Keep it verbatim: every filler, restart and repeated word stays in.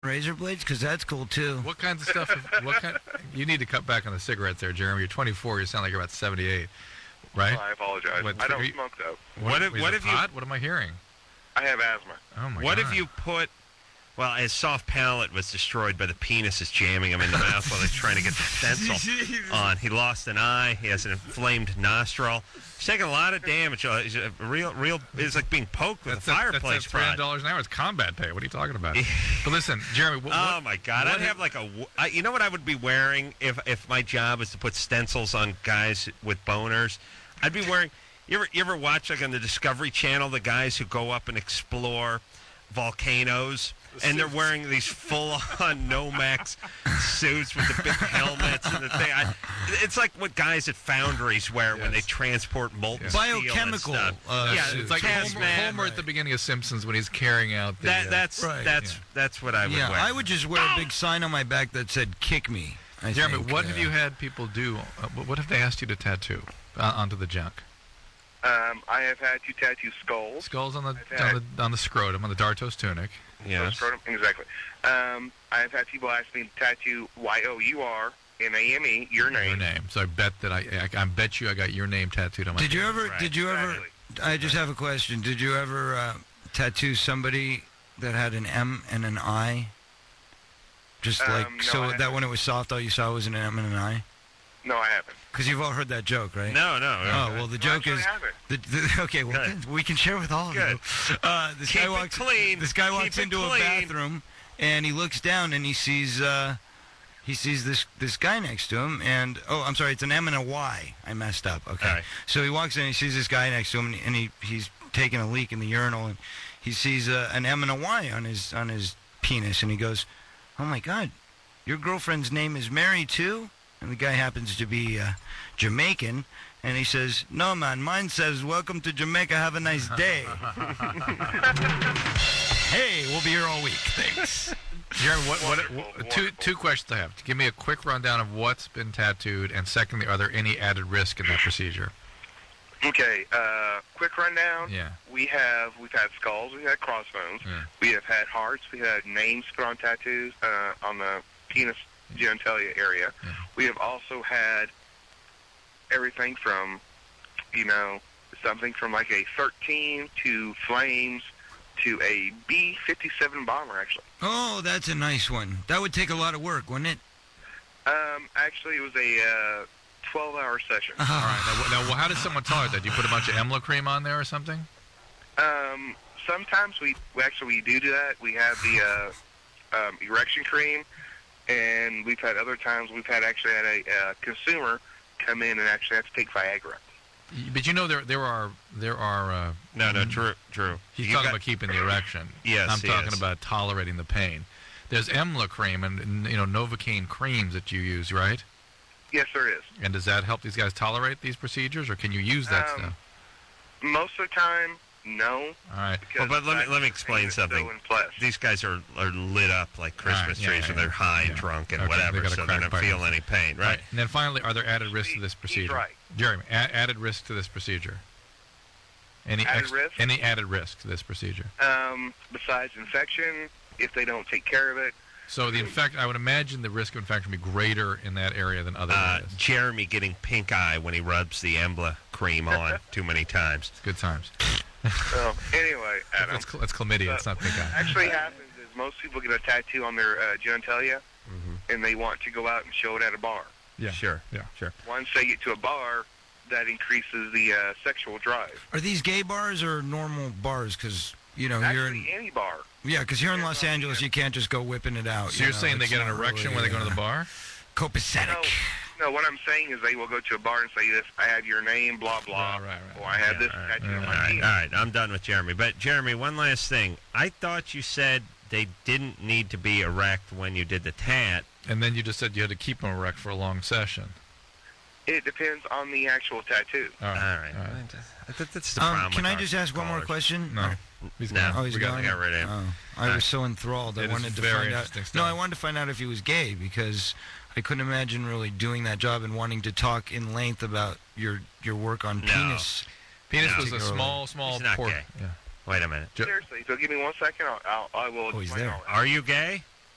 razor blades? Because that's cool too. What kinds of stuff? What kind? You need to cut back on the cigarettes there, Jeremy. You're twenty-four. You sound like you're about seventy-eight, right? Oh, I apologize. What, I don't you, smoke though. What, what if? is What it if you? pot? What am I hearing? I have asthma. Oh my what God. if you put? Well, his soft palate was destroyed by the penises jamming him in the mouth while they're trying to get the stencil on. He lost an eye. He has an inflamed nostril. He's taking a lot of damage. Uh, He's a real, real. It's like being poked with That's a fireplace That's three hundred rod. dollars an hour. It's combat pay. What are you talking about? But listen, Jeremy. What, Oh what, my God! what I'd have like a. w- I, you know what I would be wearing if if my job is to put stencils on guys with boners? I'd be wearing. You ever you ever watch like on the Discovery Channel the guys who go up and explore volcanoes? And they're wearing these full-on Nomex suits with the big helmets and the thing. I, it's like what guys at foundries wear Yes. when they transport molten Yes. steel Biochemical, and stuff. uh, yeah, suits. It's like hazmat. Homer, Homer at the beginning of Simpsons when he's carrying out the. That, uh, that's Right. that's Yeah. that's what I would Yeah, wear. I would just wear a big sign on my back that said "Kick me." I Jeremy, think, what uh, have you had people do? Uh, what what have they asked you to tattoo uh, onto the junk? Um, I have had to tattoo skulls. Skulls on the I've had- on the on the scrotum, on the Dartos tunic. Yes. Scrotum, exactly. Um, I have had people ask me to tattoo Y O U R M A M E, your name. Your name. So I bet that I, I I bet you I got your name tattooed on my. Did you ever? Right, Did you ever? exactly. I just have a question. Did you ever uh, tattoo somebody that had an M and an I? Just like Um, no, so I that haven't. when it was soft, all you saw was an M and an I. No, I haven't. Because you've all heard that joke, right? No, no. Oh well, the No, joke actually, is I haven't. the, the, okay. Well, Good. we can share with all of Good. you. Uh, this Keep guy it walks. clean. This guy Keep walks it into a clean. bathroom, and he looks down and he sees uh, he sees this this guy next to him, and oh, I'm sorry, it's an M and a Y. I messed up. Okay. All right. So he walks in, and he sees this guy next to him, and, and he he's taking a leak in the urinal, and he sees uh, an M and a Y on his on his penis, and he goes, "Oh my God, your girlfriend's name is Mary too?" And the guy happens to be uh, Jamaican, and he says, "No, man, mine says, 'Welcome to Jamaica, have a nice day.'" Hey, we'll be here all week. Thanks. Jeremy, what, what, Wonderful, what two wonderful. two questions I have. Give me a quick rundown of what's been tattooed, and secondly, are there any added risk in that procedure? Okay, uh, quick rundown. Yeah. We have we've had skulls, we've had crossbones, Yeah. we have had hearts, we had names put on tattoos uh, on the penis genitalia area. Yeah. We have also had everything from, you know, something from like a thirteen to flames to a B fifty-seven bomber. Actually, Oh, that's a nice one. That would take a lot of work, wouldn't it? um, actually it was a uh, twelve-hour session. All right. Now, wh- now, well, how does someone tolerate that? Do you put a bunch of Emla cream on there or something? Um, sometimes we, we actually we do do that. We have the uh, um, erection cream, and we've had other times we've had actually had a uh, consumer come in and actually have to take Viagra. Y- But you know there there are there are. Uh, No, no, true, true. he's You talking got- about keeping the erection. Yes, I'm he talking is. about tolerating the pain. There's Emla cream and, and you know Novocaine creams that you use, right? Yes, there is. And does that help these guys tolerate these procedures, or can you use that Um, stuff? Most of the time, no. All right. Because Well, but let me- that let me cream explain is something. So in place. These guys are, are lit up like Christmas yeah, trees yeah, when they're yeah. high and Yeah. drunk and Okay, they whatever, got a so they crack don't pipe. feel any pain, right? And then finally, are there added risks to this He's procedure? right. Jeremy, a- added risk to this procedure. Any Added ex- risk? Any added risk to this procedure? Um, besides infection, if they don't take care of it, So the infect, I would imagine the risk of infection would be greater in that area than other Uh, areas. Jeremy getting pink eye when he rubs the Embla cream on too many times. Good times. so anyway, Adam. That's, cl- that's chlamydia. It's not pink eye. Actually happens is most people get a tattoo on their uh, genitalia, and they want to go out and show it at a bar. Yeah. Sure. Yeah. Sure. Once they get to a bar, that increases the uh, sexual drive. Are these gay bars or normal bars? Because you know you're in Actually, any bar. yeah, because here in They're Los not Angeles here. you can't just go whipping it out. So you you're know, saying they it's get an not erection really, when they go to uh, the bar? Copacetic. No, no, what I'm saying is they will go to a bar and say this, I have your name, blah, blah, Right, right, right. or I have Yeah, this all right, tattoo on All my right, penis. all right, I'm done with Jeremy. But Jeremy, one last thing. I thought you said they didn't need to be erect when you did the tat. And then you just said you had to keep them erect for a long session. It depends on the actual tattoo. All All right. right. All right. I think that's the Um, problem. can with I our just ask one more callers. question? No. He's No. gone. Oh, he's we got, gone. I got rid of him. Oh, I All was so enthralled. I It is wanted to very find out. interesting No, stuff. I wanted to find out if he was gay because I couldn't imagine really doing that job and wanting to talk in length about your your work on No. penis. Penis No. was a small, small He's not port. gay. Yeah. Wait a minute. Jo- Seriously, so give me one second, I'll, I'll, I will Oh, he's explain there. all that. Are you gay?